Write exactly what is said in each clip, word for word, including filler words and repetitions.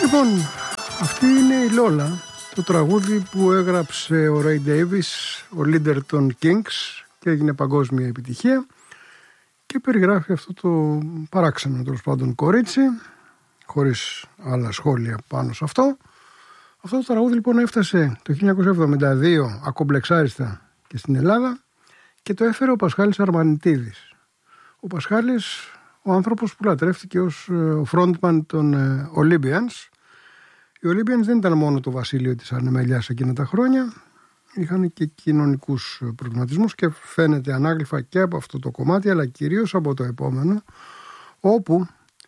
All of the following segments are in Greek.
Λοιπόν, αυτή είναι η Λόλα, το τραγούδι που έγραψε ο Ray Davis, ο leader των Kings, και έγινε παγκόσμια επιτυχία και περιγράφει αυτό το παράξενο τέλος πάντων κορίτσι, χωρίς άλλα σχόλια πάνω σε αυτό. Αυτό το τραγούδι λοιπόν έφτασε το χίλια εννιακόσια εβδομήντα δύο ακομπλεξάριστα και στην Ελλάδα και το έφερε ο Πασχάλης Αρμανιτίδης. Ο Πασχάλης, ο άνθρωπος που λατρεύτηκε ως ο frontman των Olympians. Οι Olympians δεν ήταν μόνο το βασίλειο της Ανεμελιάς εκείνα τα χρόνια, είχαν και κοινωνικούς προβληματισμούς και φαίνεται ανάγλυφα και από αυτό το κομμάτι, αλλά κυρίως από το επόμενο, όπου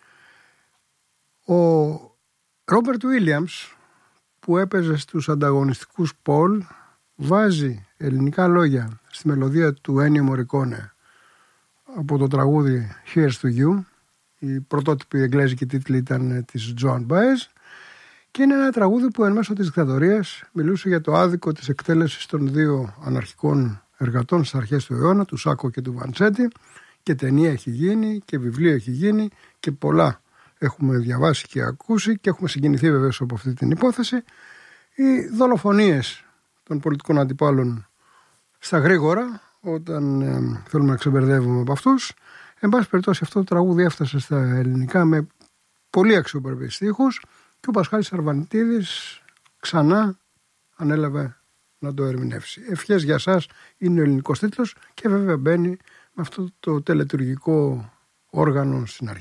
ο Ρόμπερτ Βίλιαμς, που έπαιζε στους ανταγωνιστικούς Πολ, βάζει ελληνικά λόγια στη μελωδία του Ennio Morricone από το τραγούδι Here's to You. Η πρωτότυπη εγγλέζικη τίτλη ήταν της Joan Baez και είναι ένα τραγούδι που εν μέσω της δικτατορίας μιλούσε για το άδικο της εκτέλεσης των δύο αναρχικών εργατών στις αρχές του αιώνα, του Σάκο και του Βαντσέτη, και ταινία έχει γίνει και βιβλίο έχει γίνει και πολλά έχουμε διαβάσει και ακούσει και έχουμε συγκινηθεί βεβαίως από αυτή την υπόθεση. Οι δολοφονίες των πολιτικών αντιπάλων στα γρήγορα, όταν ε, θέλουμε να ξεμπερδεύουμε από αυτούς. Εν πάση περιπτώσει, αυτό το τραγούδι έφτασε στα ελληνικά με πολύ αξιοπρεπείς στίχους και ο Πασχάλης Αρμανιτίδης ξανά ανέλαβε να το ερμηνεύσει. Ευχές για σας είναι ο ελληνικός τίτλος και βέβαια μπαίνει με αυτό το τελετουργικό όργανο στην αρχή.